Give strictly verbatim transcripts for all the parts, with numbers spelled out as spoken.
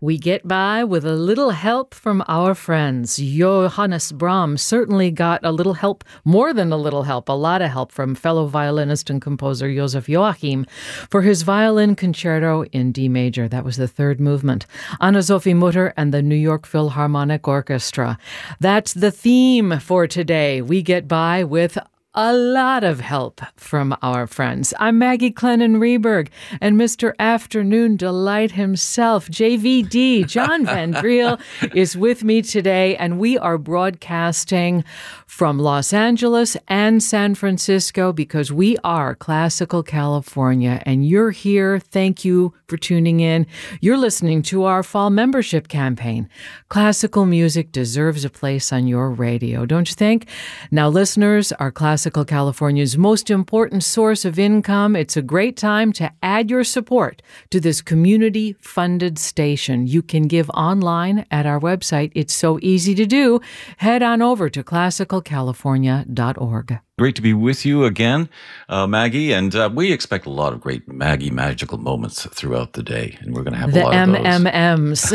We get by with a little help from our friends. Johannes Brahms certainly got a little help, more than a little help, a lot of help from fellow violinist and composer Joseph Joachim for his violin concerto in D major. That was the third movement. Anna-Sophie Mutter and the New York Philharmonic Orchestra. That's the theme for today. We get by with a lot of help from our friends. I'm Maggie Clennon Reberg, and Mister Afternoon Delight himself, J V D, John Van Driel, is with me today, and we are broadcasting from Los Angeles and San Francisco because we are Classical California, and you're here. Thank you for tuning in. You're listening to our fall membership campaign. Classical music deserves a place on your radio, don't you think? Now, listeners, our Classical California's most important source of income. It's a great time to add your support to this community-funded station. You can give online at our website. It's so easy to do. Head on over to classical california dot org. Great to be with you again, uh, Maggie, and uh, we expect a lot of great Maggie magical moments throughout the day, and we're going to have the a lot M of those. M Ms.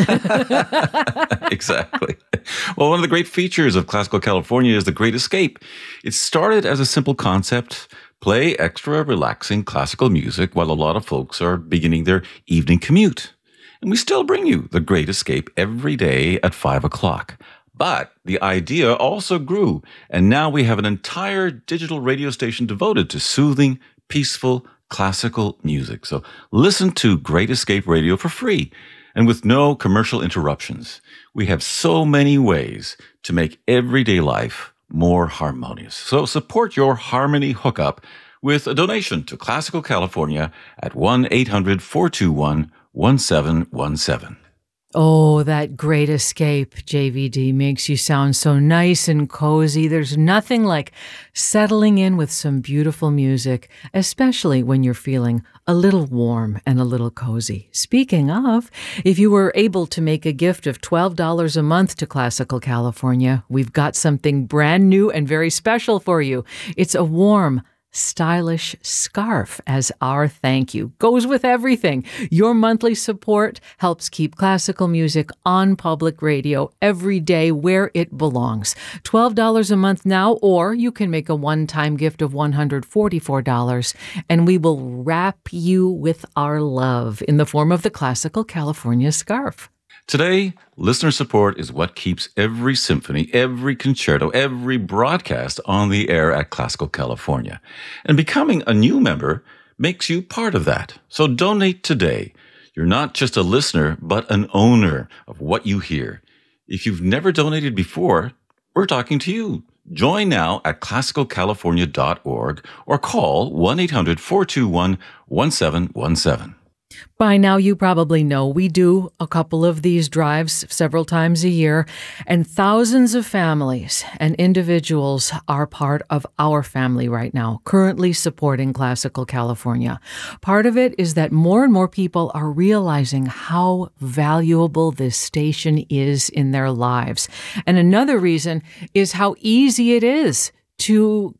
Exactly. Well, one of the great features of Classical California is The Great Escape. It started as a simple concept: play extra relaxing classical music while a lot of folks are beginning their evening commute. And we still bring you The Great Escape every day at five o'clock. But the idea also grew, and now we have an entire digital radio station devoted to soothing, peaceful, classical music. So listen to Great Escape Radio for free and with no commercial interruptions. We have so many ways to make everyday life more harmonious. So support your harmony hookup with a donation to Classical California at one eight hundred four two one one seven one seven. Oh, that Great Escape, J V D, makes you sound so nice and cozy. There's nothing like settling in with some beautiful music, especially when you're feeling a little warm and a little cozy. Speaking of, if you were able to make a gift of twelve dollars a month to Classical California, we've got something brand new and very special for you. It's a warm, stylish scarf as our thank you. Goes with everything. Your monthly support helps keep classical music on public radio every day where it belongs. twelve dollars a month now, or you can make a one-time gift of one hundred forty-four dollars, and we will wrap you with our love in the form of the Classical California scarf. Today, listener support is what keeps every symphony, every concerto, every broadcast on the air at Classical California. And becoming a new member makes you part of that. So donate today. You're not just a listener, but an owner of what you hear. If you've never donated before, we're talking to you. Join now at classical california dot org or call one eight hundred four two one one seven one seven. By now, you probably know we do a couple of these drives several times a year, and thousands of families and individuals are part of our family right now, currently supporting Classical California. Part of it is that more and more people are realizing how valuable this station is in their lives. And another reason is how easy it is to